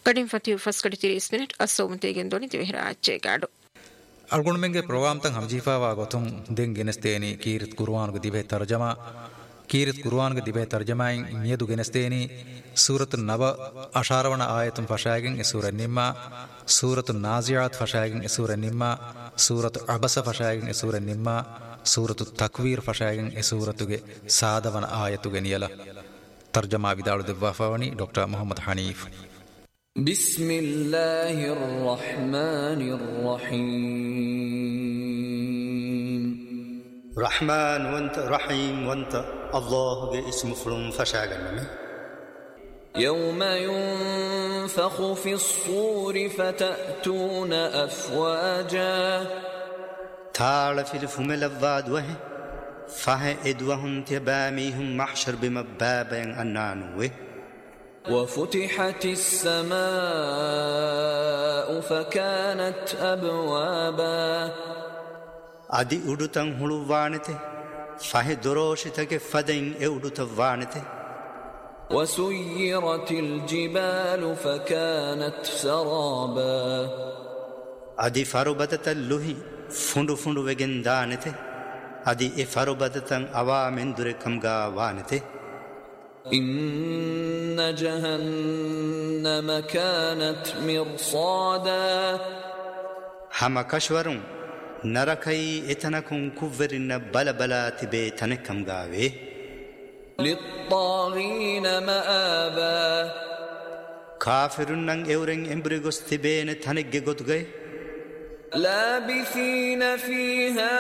ಕಡಿಂ ಫತಿಯು ಫಸ್ಕಡಿ 30 ಮಿನಿಟ್ ಅಸ್ಸೋಮತೆಗೆನ್ ದೊನಿ ತಿವಿಹರ ಅಚ್ಚೇಗಾಡು ಅಲ್ಗುಣ್ಮೆಂಗೆ ಪ್ರೋಗ್ರಾಮ್ ತಂಗ್ ಹಮ್ಜೀಫಾವಾ ಗೊತುಂ ದೆಂ ಗೆನಸ್ತೇನಿ ಕೀರಿತ್ ಕುರ್ಆನ್ಗೆ ದಿಬೆ ತರ್ಜಮಾ ಕೀರಿತ್ ಕುರ್ಆನ್ಗೆ ದಿಬೆ ತರ್ಜಮಾಯಿನ್ ಮಿಯದು ಗೆನಸ್ತೇನಿ ಸೂರತು ನಬ ಅಶಾರವಣ ಆಯತುಂ ಫಶಾಗಿನ್ ಎಸೂರ ನಿಮ್ಮ ಸೂರತು ನಾಜಿಯಾತ್ ಫಶಾಗಿನ್ ಎಸೂರ ನಿಮ್ಮ ಸೂರತು ಅಬಸ ಫಶಾಗಿನ್ ಎಸೂರ ನಿಮ್ಮ ಸೂರತು ತಕ್ವೀರ್ ಫಶಾಗಿನ್ ಎಸೂರತುಗೆ ಸಾದವನ ಆಯತುಗೆ ನಿಯಲ ತರ್ಜಮಾ ವಿದಾಳು ದಿವ್ವಾಫಾವಣಿ ಡಾಕ್ಟರ್ ಮೊಹಮ್ಮದ್ ಹನೀಫ್ بسم الله الرحمن الرحيم رحمن وانت رحيم وانت الله اسم فلم فشاغنمي يوم ينفخ في الصور فتأتون أفواجا تعال في الفمل الضاد وهي فهي إدوهم تباميهم محشر بمبابا أنانوه وفتحت السماء فكانت أبوابا أدي أدوتن هلوانته فهي دروشتك فدين أدوتوانته وسيرت الجبال فكانت سرابا أدي فربتة اللهي فندو فندو وجندانته أدي إفربتة أوامن دركمغا وانته إن جهنم كانت مرصادا هما كشورون نركي إتنكم كفرن بلا تبي تنكم غاوي للطاغين مآبا كافرن إورن إمبرغوس تبين تنك غوتغي لابثين فيها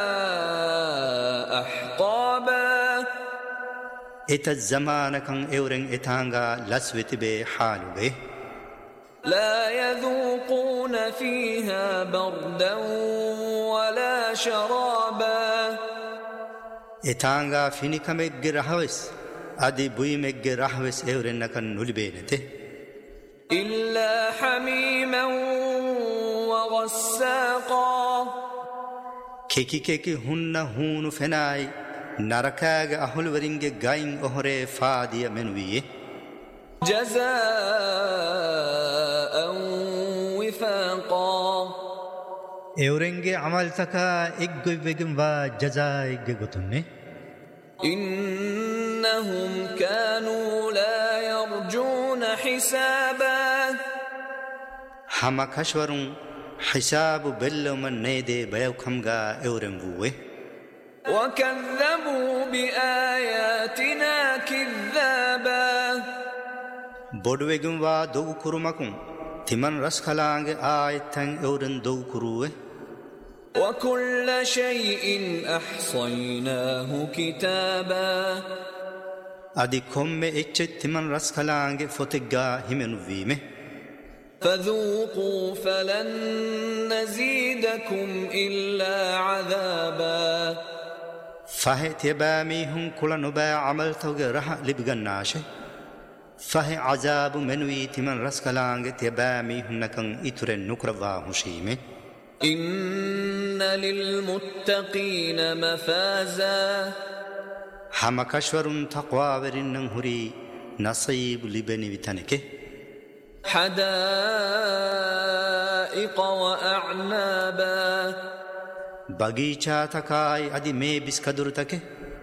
أحقابا إتا الزمان كان إورن إتانغا لسوت بي حالوغي لا يذوقون فيها بردا ولا شرابا إتانغا فينيكا ميغ رحوس أدي بوي ميغ رحوس إورن نكن نلبينته إلا حميما وغساقا كيكي هن هون فناي نركاغ أهل ورنگ غاين أهره فادية منوية جزاء وفاقا إورنگ عمل تكا إغوي بگم و جزاء إغوتنه إنهم كانوا لا يرجون حسابا هما كشورون حساب بلو من نيدي بيو خمغا إورنگوه وكذبوا بآياتنا كذابا بودوغم وا دو كرمكم تمن رسخلانگ آيتن اورن دو كروه وكل شيء أحصيناه كتابا ادي كوم اچ تمن رسخلانگ فوتگا همنو ويمه فذوقوا فلن نزيدكم إلا عذابا فهي تبامي هم كل نبا عمل توغ رح لبغناشه فهي عذاب منوي تمن رسكلانگ تبامي هم نكن اترن نكروا هشيمه إن للمتقين مفازا هم كشورن تقوى ورنن هري نصيب لبني بتنكه حدائق وأعنابا بغيچا تكاي ادي مي بسكدر تكه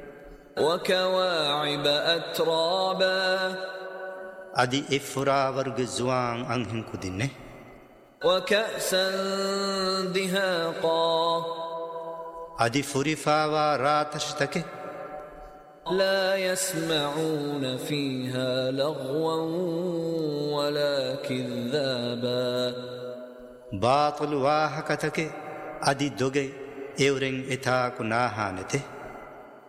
وكواعب أترابا ادي افرا ورگ زوان انهم كدينه وكأسا دهاقا ادي فريفا وراتش تكه لا يسمعون فيها لغوا ولا كذابا باطل واحكتك ادي دوغي اورن اتا كناهانته